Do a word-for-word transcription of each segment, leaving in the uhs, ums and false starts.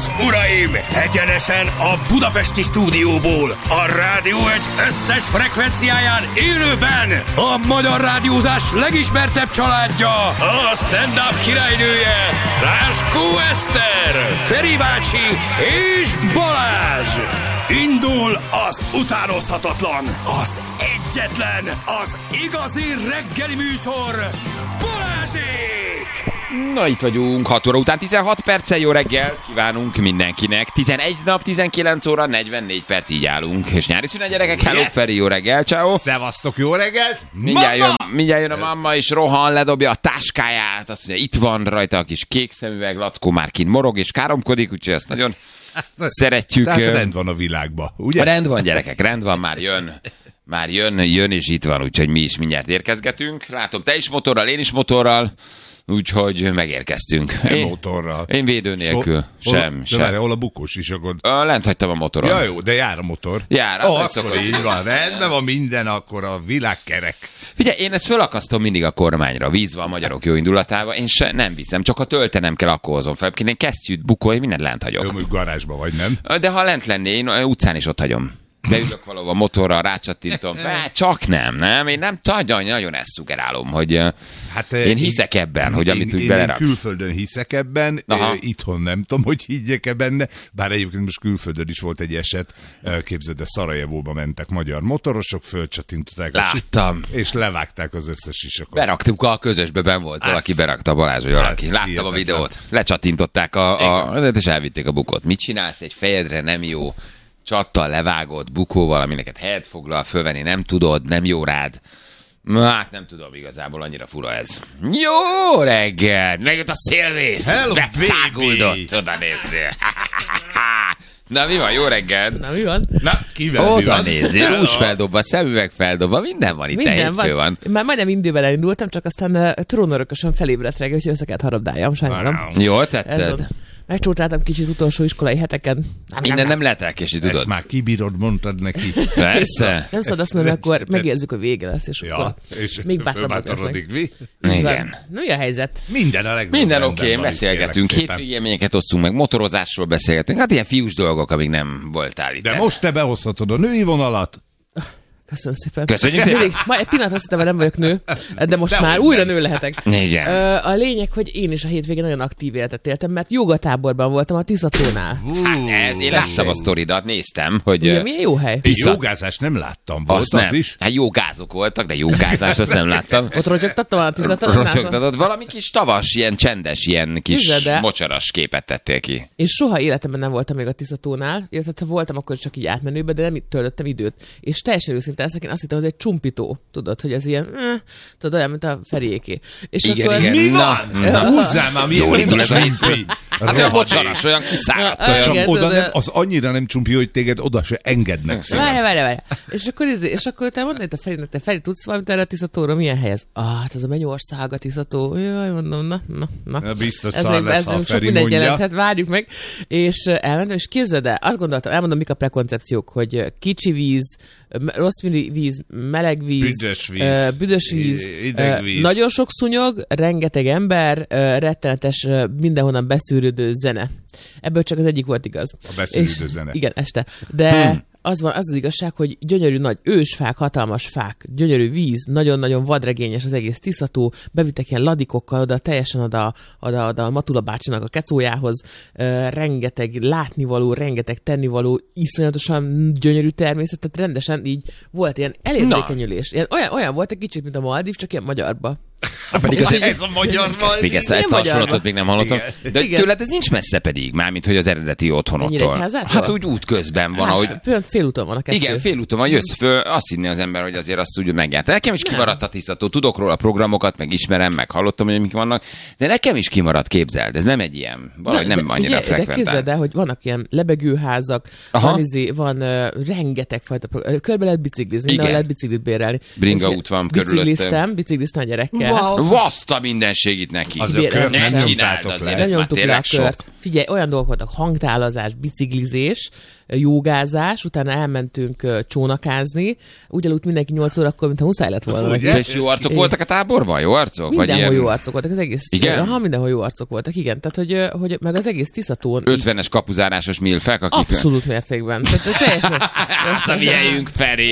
és uraim, egyenesen a budapesti stúdióból, a Rádió egy összes frekvenciáján élőben a magyar rádiózás legismertebb családja, a stand-up királynője, Ráskó Eszter, Feri bácsi és Balázs. Indul az utánozhatatlan, az egyetlen, az igazi reggeli műsor, Balázsék! Na, itt vagyunk, hat óra után tizenhat perccel, jó reggel kívánunk mindenkinek. tizenegy nap, tizenkilenc óra, negyvennégy perc, így állunk. És nyári szünet, gyerekek, hello, yes. Feri, jó reggel, ciao. Szevasztok, jó reggelt! Mindjárt jön, mindjárt jön a mamma, és rohan, ledobja a táskáját, azt mondja, itt van rajta a kis kék szemüveg, Lackó már kint morog és káromkodik, úgyhogy ezt nagyon szeretjük. Tehát rend van a világban, ugye? Rend van, gyerekek, rend van, már jön. Már jön, jön és itt van, úgyhogy mi is mindjárt érkezgetünk. Látom, te is motorral, én is motorral, úgyhogy megérkeztünk. Én motorral. Én védő nélkül. So, sem, hol, sem. De várj, hol a bukós is, akkor... A, lent hagytam a motoron. Ja jó, de jár a motor. Jár. Oh, akkor szokott. Így van, rendben van minden, akkor a világ kerek. Figyelj, én ezt fölakasztom mindig a kormányra, vízva a magyarok jó indulatával, én se nem viszem, csak ha töltenem kell, akkor hozom fel. Én kesztyűt, bukói, mindent lent hagyok. Jó, mondjuk garázsban vagy, nem? De ha lent lenné, én utcán is ott hagyom. Beülök valahol a motorral, rácsattintom. Hát, csak nem, nem? Én nem nagyon, nagyon ezt szugerálom, hogy hát, én hiszek ebben, hogy amit úgy beleraksz. Én külföldön hiszek ebben, Aha. itthon nem tudom, hogy higgyek-e benne, bár egyébként most külföldön is volt egy eset, képzeld, Szarajevóba mentek magyar motorosok, fölcsattintották. Láttam. És levágták az összes sisakot. Beraktuk a közösbe, ben volt, Azt, valaki berakta, Balázs, vagy valaki. Láttam hihetetlen. A videót, lecsattintották a, a, és elvitték a bukót. Mit csinálsz? Egy fejedre nem jó. Csattal levágott bukóval, amineket helyet foglal, fölvenni nem tudod, nem jó rád. Hát nem tudom igazából, annyira fura ez. Jó reggel! Megjött a szélvész! Hello, beszáguldott! Oda nézzél! Na mi van? Jó reggel! Na mi van? Na, kivel mi Oda van? nézzél, rúzs feldobva, szemüveg feldobva, minden van itt, minden hétfő van. van. Már majdnem indőben elindultam, csak aztán uh, trónörökösen felébredt reggel, úgyhogy össze kellett harabdáljam, sajnálom. Jól tetted? Megcsótáltam kicsit utolsó iskolai heteken. Innen nem lehet elkésni, tudod? Ezt már kibírod, mondtad neki. Persze. Nem szabad azt mondani, akkor megérzzük, hogy vége lesz, és ja, akkor és még bátrabbak lesznek. Mi? Igen. Na, mi a helyzet? Minden a legjobb. Minden oké, okay, beszélgetünk. Hétvégi élményeket osztunk meg, motorozásról beszélgetünk. Hát ilyen fiús dolgok, amíg nem voltál itt. De most te behozhatod a női vonalat. Köszönöm szépen. Köszönjük szépen. Mindig, ma egy pillanat azt hittem, hogy nem vagyok nő, de most de már újra nem. Nő lehetek. Igen. A lényeg, hogy én is a hétvégén nagyon aktív életet éltem, mert jogatáborban voltam a Tiszatónál. Hát ez, én láttam a sztoridat, néztem, hogy... Ugye, milyen jó hely? Tisza... Jogázást nem láttam, volt az, az is? Hát jogázok voltak, de jogázást azt nem láttam. Ott rotyogtattam a Tiszatónál? Rotyogtatod, valami kis tavas, ilyen csendes, ilyen kis Tiszede. mocsaras képet tettél ki. Én soha életemben nem voltam még a Tiszatónál, illetve voltam akkor csak így átmenőben, de nem töltöttem időt. És teljesen őszintén ezt én azt hittem, hogy ez egy csumpító, tudod, hogy ez ilyen, eh, tudod, olyan, mint a Feriéké. És igen, akkor... igen. Mi Na, van? na. Húzzál már, milyen indul ez a hétfői. Hát olyan mocsaras, olyan kiszáradt. Na, Olyan... igen, oda tudod, nem, az annyira nem csumpi, hogy téged oda se engednek szépen. Várj, várj, várj. És akkor, és akkor te mondod, a Ferinek, te Feri, tudsz valamit erre a Tiszatóról? Milyen hely ez? Ah, hát ez a Mennyország, a Tiszató. Jaj, mondom, na, na, na. na biztos ez szar még, lesz, ez ha a sok Feri mindent mondja. jelenthet, várjuk meg. És elmentem, és képzeld el, azt gondoltam, elmondom, mik a prekoncepciók, hogy kicsi víz, rossz víz, meleg víz, büdös víz, uh, büdös víz, ideg víz. Uh, nagyon sok szúnyog, rengeteg ember, uh, rettenetes, uh, mindenhonnan beszűrődő zene. Ebből csak az egyik volt igaz. A beszűrődő és, zene. Igen, este. De hmm. az van, az az igazság, hogy gyönyörű nagy ősfák, hatalmas fák, gyönyörű víz, nagyon-nagyon vadregényes az egész Tiszató, bevittek ilyen ladikokkal oda, teljesen oda, oda, oda a Matula bácsinak a kecójához, uh, rengeteg látnivaló, rengeteg tennivaló, iszonyatosan gyönyörű természet, tehát rendesen így volt ilyen elérzékenyülés. Ilyen, olyan, olyan volt egy kicsit, mint a Maldív, csak ilyen magyarba. Hát pedig az, ez a magyar ezt még ezt, ezt a hasonlatot még nem hallottam. Igen. De Igen. tőled ez nincs messze pedig, mármint hogy az eredeti otthonottól. Nyíregyházától? Hát úgy út közben van, ahogy... Például félúton van a kettő. Igen, félúton van, jössz föl, azt hinné az ember, hogy azért azt úgy megjárt. Nekem is kimaradt a Tiszató, tudok róla a programokat, meg ismerem, meg hallottam, hogy mik vannak, de nekem is kimaradt, képzeld, ez nem egy ilyen, valahogy Na, nem de, annyira figyelj, de frekventál. képzeld el, hogy vannak ilyen lebegőházak, Aha. van, izé, van uh, rengeteg fajta program, körbe lehet biciklizni, minden Igen. lehet biciklit bérelni. Bringa És út van körülöttem. Bicikliztem, bicikliztem a gyerekkel. Vaszta mindenség itt neki. Az a kört Ne nem csináld nyomtátok azért, le. ez Nem már nyomtuk le a tényleg sok. kört. Figyelj, olyan dolgok voltak, hangtálazás, biciklizés, jogázás, utána elmentünk uh, csónakázni, úgy aludt mindenki nyolc órakor, mintha muszáj lett volna. És jó arcok voltak a táborban? Jó arcok? Mindenhol vagy jó ilyen... arcok voltak, az egész. Igen? Ha mindenhol jó arcok voltak, igen. Tehát, hogy, hogy meg az egész Tiszatón... ötvenes kapuzárásos milfek, akik... Abszolút mértékben. Tehát, ház a mi helyünk, Feri!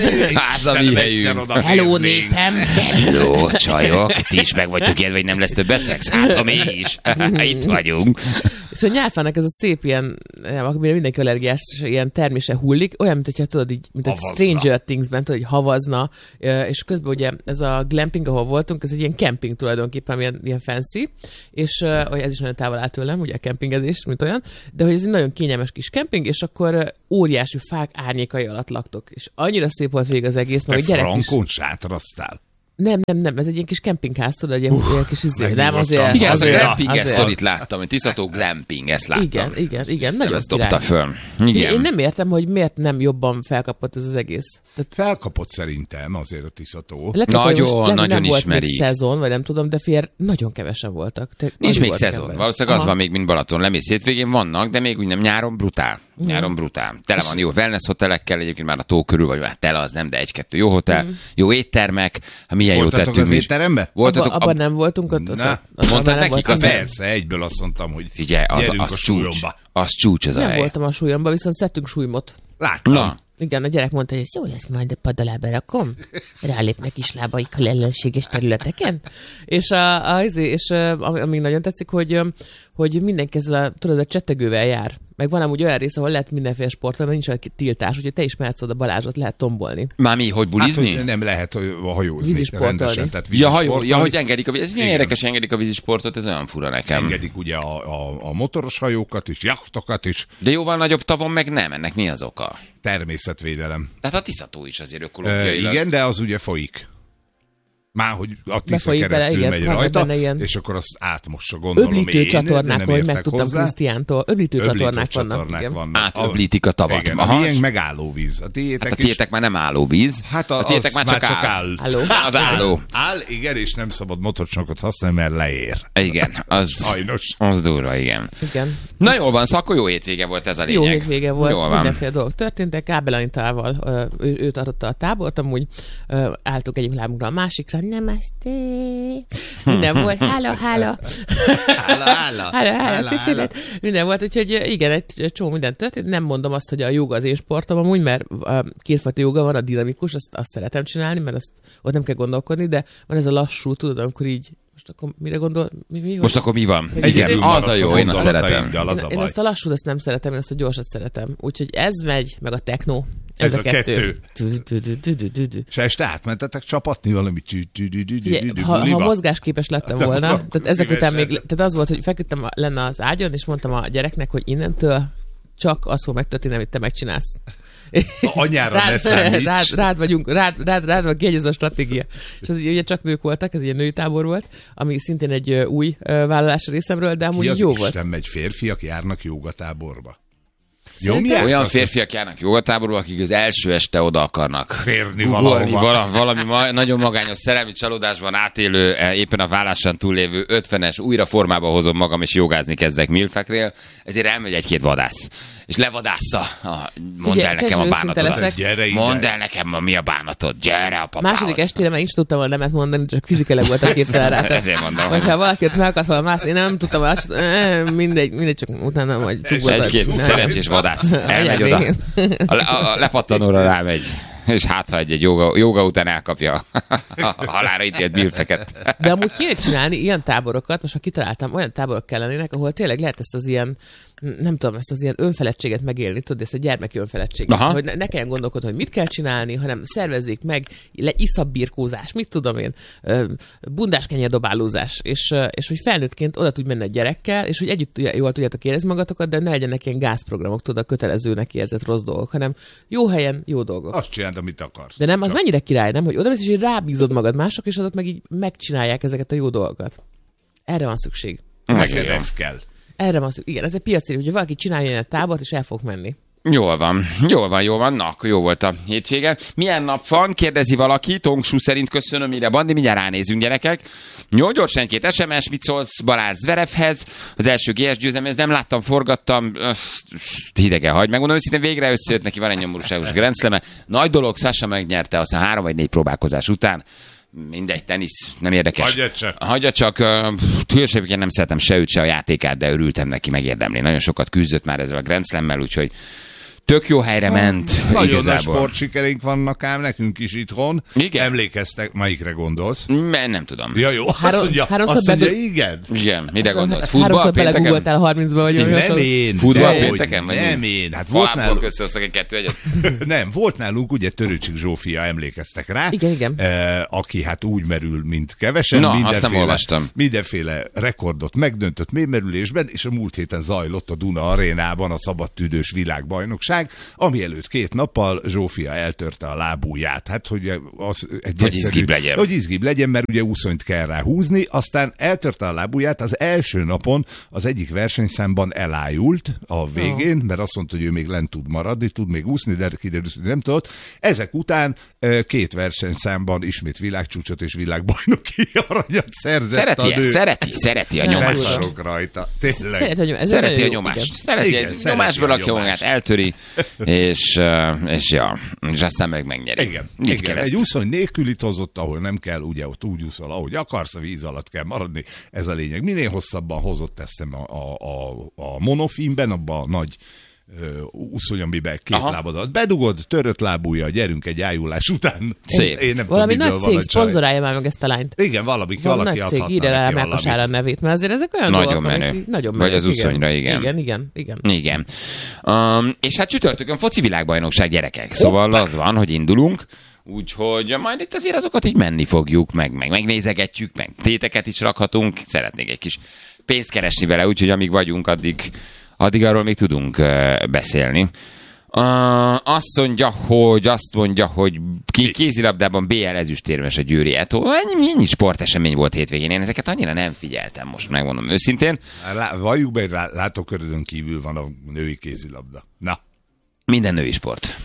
Ház a mi helyünk! Hello, népem! Hello, csajok! Ti is meg vagytok ilyen, vagy nem lesz többet szex? Hát, ha mi is! Itt vagyunk! És a nyárfának ez a szép ilyen, amire mindenki allergiás, ilyen termése hullik, olyan, mint hogyha tudod, így, mint egy Stranger Things-ben, tudod, hogy havazna, és közben ugye ez a glamping, ahol voltunk, ez egy ilyen camping tulajdonképpen, ilyen, ilyen fancy, és uh, ez is nagyon távol áll tőlem, ugye a campingezés, mint olyan, de hogy ez egy nagyon kényelmes kis camping, és akkor uh, óriási fák árnyékai alatt laktok. És annyira szép volt végig az egész, mert a gyerek frankon is... sátraztál. Nem, nem, nem, ez egy ilyen kis kempingház, tudod, egy ilyen, uh, ilyen kis izé, nem azért. Igen, az azért, a glamping sztorit láttam, hogy Tiszató glamping, ezt láttam. Igen, igen, igen, nagyon ezt dobta föl. Igen. Én nem értem, hogy miért nem jobban felkapott ez az egész. Tehát felkapott szerintem azért a Tiszató. Nagyon, most, nagyon nem ismeri. Volt még szezon, vagy nem tudom, de fér, nagyon kevesen voltak. Te, Nincs még szezon. Ember. Valószínűleg Aha. az van még, mint Balaton. Lemész hétvégén vannak, de még úgy nem nyáron brutál. Mm. Nyáron brutál. Tele van jó wellness hotelekkel, egyébként már a tó körül, vagy hát tele az nem, de egy-kettő jó hotel, mm. jó éttermek. Milyen jó tettünk mi. Voltatok abban ab... nem voltunk ott. ott, ott mondtad nekik azt? Persze, egyből azt mondtam, hogy figyelj, az, az csúcs. Az csúcs az a hely. Nem voltam a súlyomba, viszont szedtünk súlymot. Láttam. Na. Igen, a gyerek mondta, hogy ez jó lesz, majd a pad alá berakom. Rálépnek is lábaikkal ellenséges területeken. És, a, a, és a, amíg nagyon tetszik, hogy, hogy mindenki ezzel a, tudod, a csettegővel jár. Meg van amúgy olyan rész, ahol lehet mindenféle sportolni, mert nincs tiltás, úgyhogy te is mehetsz oda Balázsot, lehet tombolni. Már mi, hogy bulizni? Hát, hogy nem lehet a hajózni. Vízisportolni. Ja, hajó, ja, hogy engedik a víz. Ez milyen érdekes, engedik a vízisportot, ez olyan fura nekem. Engedik ugye a, a, a motoros hajókat is, jachtokat is. De jóval nagyobb tavon meg nem, ennek mi az oka? Természetvédelem. Tehát a Tiszató is azért ökológiailag. E, igen, de az ugye folyik. Már, hogy a Tisza Befolyik keresztül bele, megy igen, rajta, ilyen... és akkor azt átmossa, gondolom öblítő én. Csatornák, hogy megtudtam Krisztiántól. Öblítő, öblítő csatornák, csatornák vannak. vannak. Átöblítik a tavat. Igen, a miénk meg állóvíz. A tiétek, hát a tiétek is... már nem állóvíz. Hát a, a tiétek már csak, már csak áll. áll. Álló. Az álló. Áll, igen, és nem szabad motorcsónakot használni, mert leér. Igen, az, Sajnos. Az durva, igen. igen. Na jól van, szóval akkor jó hétvége volt ez a lényeg. Jó hétvége volt, mindenféle dolgok történtek. Kábel Anitával, ő, ő tartotta a tábort, amúgy álltuk egyik lábunkra a másikra, namaste. Minden volt, hála, hála. Hála, hála. Hála, hála, köszönet. Minden volt, úgyhogy igen, egy csomó minden történt. Nem mondom azt, hogy a joga az én sportom amúgy, mert kétfajta joga van, a dinamikus, azt, azt szeretem csinálni, mert azt ott nem kell gondolkodni, de van ez a lassú, tudod, amikor így most akkor mire gondol? Mi, mi Most akkor mi van? Igen, az a jó, én azt szeretem. Az a én azt a lassút azt nem szeretem, én azt a gyorsat szeretem. Úgyhogy ez megy, meg a techno. Ez, ez a kettő. És este átmentetek csapatni valami Ha, ha mozgásképes lettem volna, tehát ezek után még, tehát az volt, hogy feküdtem lenne az ágyon, és mondtam a gyereknek, hogy innentől csak az fog megtörténni, amit te megcsinálsz. Anyára rád, ne számíts. Rád, rád vagyunk, rád, rád, rád van kiegyező a stratégia. És az ugye csak nők voltak, ez egy női tábor volt, ami szintén egy új vállalás részemről, de amúgy jó volt. Isten megy férfiak járnak jogatáborba? Jó, olyan férfiak járnak jogatáborba, akik az első este oda akarnak férni valahova. Valami, valami ma, nagyon magányos szerelmi csalódásban átélő, éppen a válláson túllévő ötvenes, újra formába hozom magam, és jogázni kezdek milfekrél, ezért elmegy egy-két vadász. És levadásza. Mondd el nekem a bánatodat. Mondd el nekem, mi a bánatod. Gyere a papához. Második estére már is tudtam volna nemet mondani, csak fizikailag voltam képtelen rá. Ezért mondom. Vagy ha valaki ott meg akart volna mászni, én nem tudtam, azt, mindegy, mindegy, csak utána majd csukboltam. Egy-két szerencsés vadász elmegy oda. A, a, a lepattanóra rámegy. És hát, ha egy joga, joga után elkapja a halálra ítélt milfeket. De amúgy kéne csinálni ilyen táborokat, most már kitaláltam, olyan táborok kellenének, ahol tényleg lehet ezt az ilyen, nem tudom, ezt az ilyen önfeledtséget megélni, tudod, ezt a gyermeki önfeledtséget. Aha. Hogy ne, ne kelljen gondolkodni, hogy mit kell csinálni, hanem szervezzék meg, le iszabbirkózás, mit tudom én, bundáskenyerdobálózás, és, és hogy felnőttként oda tudj menni a gyerekkel, és hogy együtt jól tudjátok érezni magatokat, de ne legyenek ilyen gázprogramok, tudod, a kötelezőnek érzett rossz dolgok, hanem jó helyen, jó dolgok. Azt csináld, amit akarsz. De nem, az csak. Mennyire király, nem? Hogy odamész, és így rábízod magad mások, és azok meg így megcsinálják ezeket a jó dolgokat. Erre van szükség. Neked ez kell. Erre van szükség. Igen, ez egy piaci, hogyha valaki csinálja egy tábort, és el fog menni. Jól van, jól van, jól van. Na, akkor jó volt a hétvége. Milyen nap van? Kérdezi valaki. Tongsú szerint köszönöm, mire Bandi. Mindjárt ránézünk, gyerekek. Jó, gyorsan egy-két es em es. Mit szólsz Balázs Zverevhez? Az első gé es győzelem, ezt nem láttam, forgattam. Öff, hidegen hagy. Megmondom őszintén, végre összejött neki, van egy nyomorúságos Grand Slam-e. Nagy dolog, Sasha megnyerte azt a három vagy négy próbálkozás után. Mindegy, tenisz, nem érdekes. Hagyja csak. Hagyja csak, hülyeségként nem szeretem se őt, se a játékát, de örültem neki, megérdemli. Nagyon sokat küzdött már ezzel a Grand Slam-mel, úgyhogy tök jó helyre ment. Nagyon igazából. Nagy sportsikereink vannak ám nekünk is itthon. Igen? Emlékeztek, melyikre gondolsz? Men, nem tudom. Ja, jó, azt Három, mondja, azt mondja igen. Igen, mire gondolsz? Futball Háromszor pénteken? belegugoltál harmincba, vagy olyan. Nem én. Futball de, pénteken? Vagy nem én. Hát volt nálunk... nálunk... összehoztak egy kettő egyet? Nem, volt nálunk ugye Törőcsik Zsófia, emlékeztek rá. Igen, igen. Eh, aki hát úgy merül, mint kevesen. Na, mindenféle, azt nem olvastam. Mindenféle rekordot megdöntött mélymerülésben, és a múlt héten zajlott a Duna arénában a szabadtüdős világbajnokság, ami előtt két nappal Zsófia eltörte a lábujját. Hát, hogy az egy hogy izgibb legyen. Hogy izgibb legyen, mert ugye úszonyt kell rá húzni, aztán eltörte a lábujját, az első napon az egyik versenyszámban elájult a végén, mert azt mondta, hogy ő még lent tud maradni, tud még úszni, de kiderült, hogy nem tudott. Ezek után két versenyszámban ismét világcsúcsot és világbajnoki aranyat szerzett szereti, a nő. Szereti, szereti a nyomást. Beszarok rajta. Tényleg. Szereti a nyomást. Szereti a nyomást. Szereti, Igen, egy szereti nyomásba a lakja nyomást. magát, eltöri, és, és ja, és aztán meg megnyeri. Igen, Így igen. kell Egy ezt. úszony nélkülit hozott, ahol nem kell, ugye ott úgy úszol, ahogy akarsz, a víz alatt kell maradni, ez a lényeg. Minél hosszabban hozott ezt a, a, a, a monofilmben, abban a nagy úszony, amiben két Aha. lábadat bedugod, törött lábúja, gyerünk egy ájulás után. Szép. Én nem Valami tudom, nagy van cég a csaj. szponzorálja már meg ezt a lányt. Igen, valami, Valami valaki nagy cég, adhatna írja rá neki Márkos valamit. Árán nevét, mert azért ezek olyan Nagyon dolgok, menő. amik nagyon Vagy menők, az úszonyra, igen. Igen, igen, igen. Igen. Um, és hát csütörtökön foci világbajnokság, gyerekek. Szóval az van, hogy indulunk, úgyhogy majd itt azért azokat így menni fogjuk, meg, meg megnézegetjük, meg téteket is rakhatunk. Szeretnék egy kis pénzt keresni vele, úgyhogy amíg vagyunk, addig, addig arról még tudunk uh, beszélni. Uh, azt mondja, hogy azt mondja, hogy ki, kézilabdában bé el ezüstérmes a Győri Eto. Ennyi, ennyi sportesemény volt hétvégén. Én ezeket annyira nem figyeltem, most megmondom őszintén. Lá, valljuk be, hogy látókörödön kívül van a női kézilabda. Na, Minden női sport.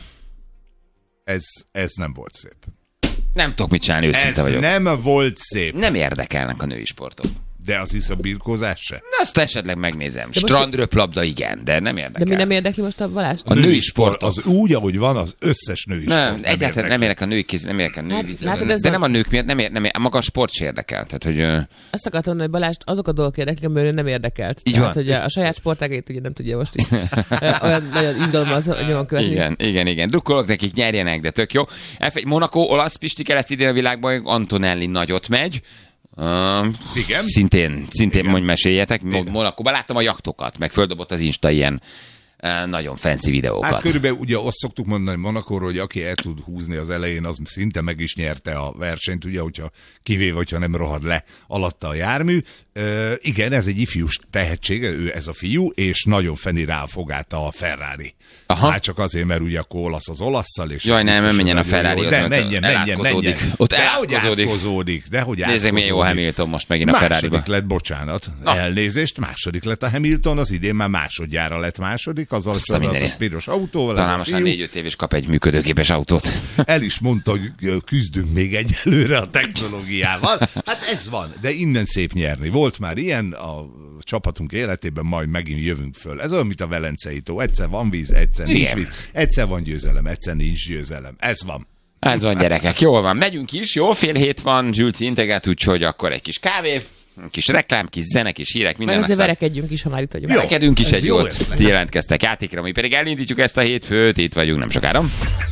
ez, ez nem volt szép. Nem tudok mit csinálni, őszinte Ez vagyok. nem volt szép. Nem érdekelnek a női sportok. De az is a birkózás se. Na, azt esetleg megnézem. most- Strandröplabda igen, de nem érdekel. De mi nem érdekli most a Balást? A női sportok. Az úgy, ahogy van, az összes női Nem, sport. egyáltalán nem érdekel a női kéz, nem érdekel a női Hát, víz. látod, De ez a- nem a nők miatt, nem, ér, nem ér, maga a sport se érdekel. Tehát, hogy ö, Azt akartam mondani, hogy Balást azok a dolgok érdeklik, amiről ő nem érdekelt. Így Tehát, van. hogy a, a saját sportágait ugye nem tudja most is. Olyan nagyon izgalommal az, hogy nyomon követni. igen, igen, igen. Drukkolok nekik, nyerjenek, de tök jó. ef egy Monaco, olasz Pistike lesz idén a világban, Antonelli nagyot megy. Uh, Igen. Szintén, szintén mondj, meséljetek. Igen. Monakóban láttam a jaktokat, meg földobott az Insta ilyen uh, nagyon fancy videókat. Hát körülbelül ugye azt szoktuk mondani Monakóról, hogy aki el tud húzni az elején, az szinte meg is nyerte a versenyt, ugye, hogyha kivéve, hogyha nem rohad le alatta a jármű. Uh, igen, ez egy ifjús tehetség, ő ez a fiú, és nagyon feni rá a fogát a Ferrari. Aha. Hát csak azért, mert ugye akkor olasz az olasszal, és... Jaj, nem, biztos, menjen hogy a Ferrari, jó. az De ott menjen, menjen, elátkozódik. menjen. Ott Dehogy elátkozódik. átkozódik. Dehogy Nézzük, milyen jó átkozódik. Hamilton most megint a Ferrariba. Második lett, bocsánat, Na. elnézést, második lett a Hamilton, az idén már másodjára lett második, azzal Azt a mindenit. a piros autóval. Talán ez a most már fiú. négy-öt év is kap egy működőképes autót. El is mondta, hogy küzdünk még egyelőre a technológiával. Hát ez van, de innen szép nyerni. Volt már ilyen a csapatunk életében, majd megint jövünk föl. Ez olyan, mint a Velencei tó. Egyszer van víz, egyszer nincs Igen. víz. Egyszer van győzelem, egyszer nincs győzelem. Ez van. Ez van, gyerekek. Jól van. Megyünk is. Jó, fél hét van, Zsülci integet, úgyhogy akkor egy kis kávé, kis reklám, kis zene, kis hírek, minden. Meg azért aztán verekedjünk is, ha már itt vagyunk. verekedünk is Ez egy jó jót. ötlet. Ti jelentkeztek játékra, mi pedig elindítjuk ezt a hétfőt. Itt vagyunk nem sokára.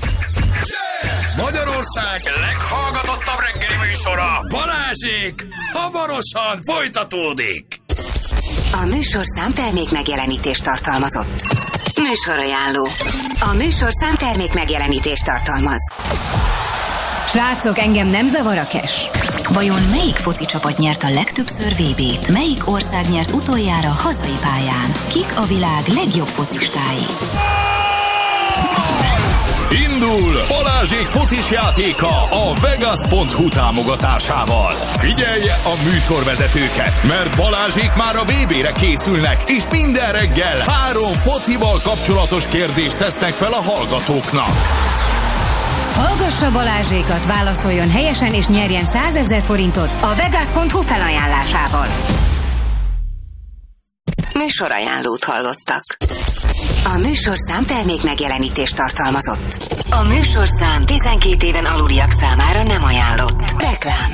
Magyarország leghallgatottabb reggeli műsora, Balázsék, hamarosan folytatódik. A műsorszám termék megjelenítést tartalmazott. Műsorajánló. A műsorszám termék megjelenítést tartalmaz. Srácok, engem nem zavar a cash. Vajon melyik foci csapat nyert a legtöbbször vé bét? Melyik ország nyert utoljára hazai pályán? Kik a világ legjobb focistái? Indul Balázsék focis játéka a Vegas pont hu támogatásával. Figyelje a műsorvezetőket, mert Balázsék már a vé bére készülnek, és minden reggel három focival kapcsolatos kérdést tesznek fel a hallgatóknak. Hallgassa Balázsékat, válaszoljon helyesen és nyerjen százezer forintot a Vegas pont hu felajánlásával. Műsorajánlót hallottak. A műsorszám termék megjelenítést tartalmazott. A műsorszám tizenkét éven aluliak számára nem ajánlott. Reklám.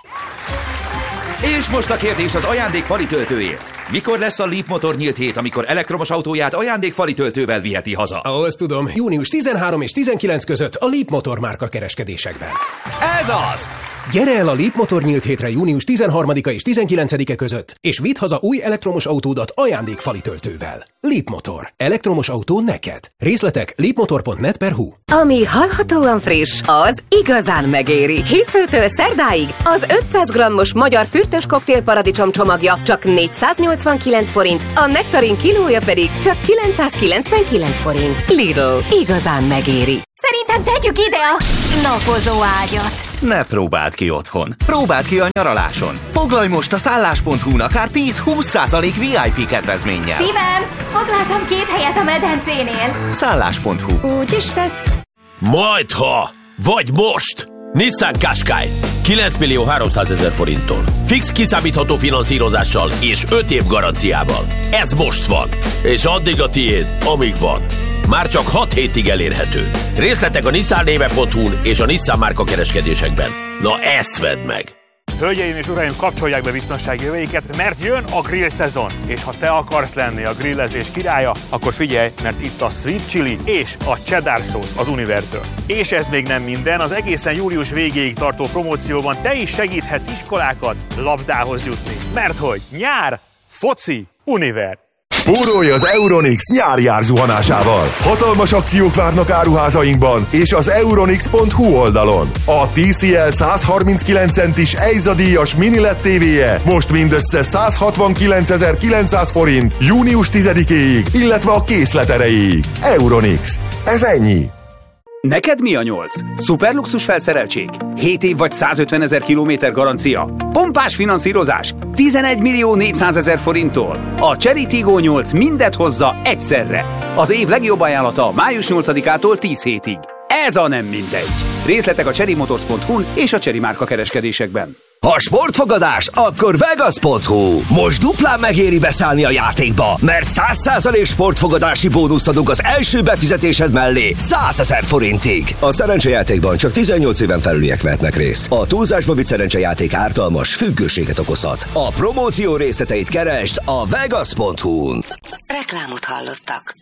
És most a kérdés az ajándékfali töltőért. Mikor lesz a Leap Motor nyílt hét, amikor elektromos autóját ajándékfali töltővel viheti haza? Ó, ezt tudom. június tizenharmadika és tizenkilencedike között a Leap Motor márka kereskedésekben. Ez az! Gyere el a Leap Motor nyílt hétre június tizenharmadika és tizenkilencedike között, és vidd haza új elektromos autódat ajándékfali töltővel. Leap Motor. Elektromos autó neked. Részletek leapmotor pont net per hu. Ami hallhatóan friss, az igazán megéri. Hétfőtől szerdáig az ötszáz grammos magyar fürtös koktél paradicsom csomagja csak négyszáznyolcvankilenc forint, a nektarin kilója pedig csak kilencszázkilencvenkilenc forint. Lidl. Igazán megéri. Szerintem tegyük ide a napozó ágyat. Ne próbáld ki otthon. Próbáld ki a nyaraláson. Foglalj most a szállás pont hu-n akár tíz-húsz százalék vé i pé kedvezménnyel. Szívem, foglaltam két helyet a medencénél. szállás pont hu. Úgy is tett. Majdha, vagy most! Nissan Qashqai kilenc millió háromszázezer forinttól. Fix kiszámítható finanszírozással és öt év garanciával. Ez most van, és addig a tiéd, amíg van. Már csak hat hétig elérhető. Részletek a nissan néve pont hu-n és a Nissan márka kereskedésekben. Na ezt vedd meg! Hölgyeim és uraim, kapcsolják be biztonsági öveiket, mert jön a grill szezon. És ha te akarsz lenni a grillezés királya, akkor figyelj, mert itt a Sweet Chili és a Cheddar Sauce az Univertől. És ez még nem minden, az egészen július végéig tartó promócióban te is segíthetsz iskolákat labdához jutni. Mert hogy nyár, foci, Univer. Spórolj az Euronics nyári árzuhanásával! Hatalmas akciók várnak áruházainkban és az euronics pont hu oldalon. A té cé el száz harminckilenc centis Eiza díjas mini el é dé tévéje most mindössze száz hatvankilencezer-kilencszáz forint június tizedikéig, illetve a készlet erejéig. Euronics. Ez ennyi. Neked mi a nyolc? Szuperluxus felszereltség? hét év vagy százötvenezer kilométer garancia? Pompás finanszírozás? tizenegy millió négyszázezer forinttól? A Chery Tiggo nyolc mindet hozza egyszerre. Az év legjobb ajánlata május nyolcadikától tíz hétig. Ez a nem mindegy. Részletek a cherry motors pont hu-n és a Chery márka kereskedésekben. Ha sportfogadás, akkor Vegas pont hu. Most duplán megéri beszállni a játékba, mert száz százalék sportfogadási bónuszt adunk az első befizetésed mellé százezer forintig. A szerencsejátékban csak tizennyolc éven felüliek vehetnek részt. A túlzásba vitt szerencsejáték ártalmas, függőséget okozhat. A promóció részleteit keresd a Vegas pont hu-n. Reklámot hallottak.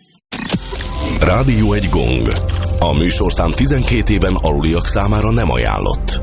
Rádió egy gong. A műsorszám tizenkét éven aluliak számára nem ajánlott.